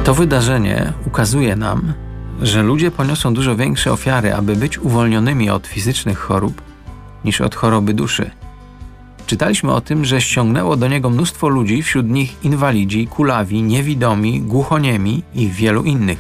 To wydarzenie ukazuje nam, że ludzie poniosą dużo większe ofiary, aby być uwolnionymi od fizycznych chorób, niż od choroby duszy. Czytaliśmy o tym, że ściągnęło do niego mnóstwo ludzi, wśród nich inwalidzi, kulawi, niewidomi, głuchoniemi i wielu innych.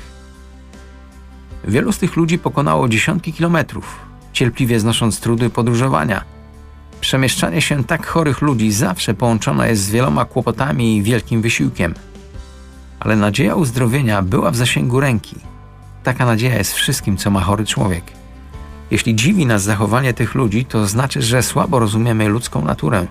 Wielu z tych ludzi pokonało dziesiątki kilometrów, cierpliwie znosząc trudy podróżowania. Przemieszczanie się tak chorych ludzi zawsze połączone jest z wieloma kłopotami i wielkim wysiłkiem. Ale nadzieja uzdrowienia była w zasięgu ręki. Taka nadzieja jest wszystkim, co ma chory człowiek. Jeśli dziwi nas zachowanie tych ludzi, to znaczy, że słabo rozumiemy ludzką naturę.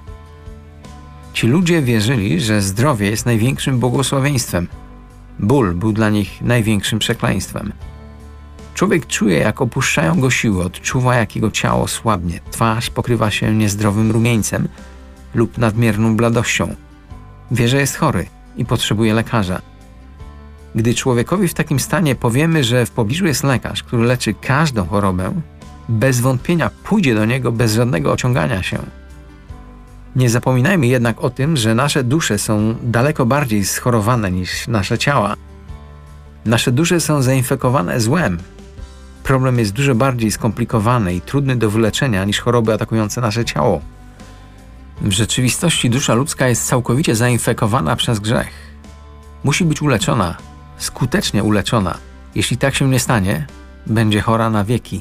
Ci ludzie wierzyli, że zdrowie jest największym błogosławieństwem. Ból był dla nich największym przekleństwem. Człowiek czuje, jak opuszczają go siły, odczuwa, jak jego ciało słabnie, twarz pokrywa się niezdrowym rumieńcem lub nadmierną bladością. Wie, że jest chory i potrzebuje lekarza. Gdy człowiekowi w takim stanie powiemy, że w pobliżu jest lekarz, który leczy każdą chorobę, bez wątpienia pójdzie do niego bez żadnego ociągania się. Nie zapominajmy jednak o tym, że nasze dusze są daleko bardziej schorowane niż nasze ciała. Nasze dusze są zainfekowane złem. Problem jest dużo bardziej skomplikowany i trudny do wyleczenia niż choroby atakujące nasze ciało. W rzeczywistości dusza ludzka jest całkowicie zainfekowana przez grzech. Musi być uleczona, skutecznie uleczona. Jeśli tak się nie stanie, będzie chora na wieki.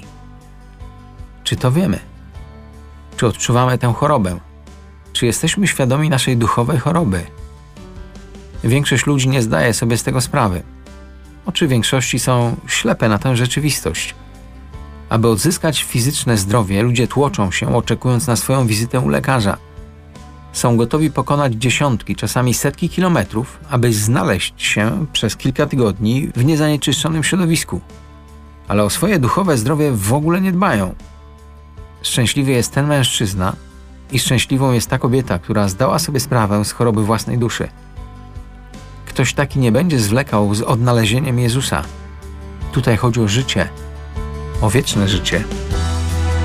Czy to wiemy? Czy odczuwamy tę chorobę? Czy jesteśmy świadomi naszej duchowej choroby? Większość ludzi nie zdaje sobie z tego sprawy. Oczy większości są ślepe na tę rzeczywistość. Aby odzyskać fizyczne zdrowie, ludzie tłoczą się, oczekując na swoją wizytę u lekarza. Są gotowi pokonać dziesiątki, czasami setki kilometrów, aby znaleźć się przez kilka tygodni w niezanieczyszczonym środowisku. Ale o swoje duchowe zdrowie w ogóle nie dbają. Szczęśliwy jest ten mężczyzna i szczęśliwą jest ta kobieta, która zdała sobie sprawę z choroby własnej duszy. Ktoś taki nie będzie zwlekał z odnalezieniem Jezusa. Tutaj chodzi o życie, o wieczne życie.